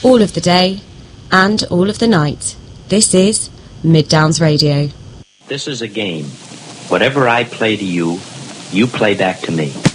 all of the day and all of the night. This is Mid Downs Radio. This is a game. Whatever I play to you, you play back to me.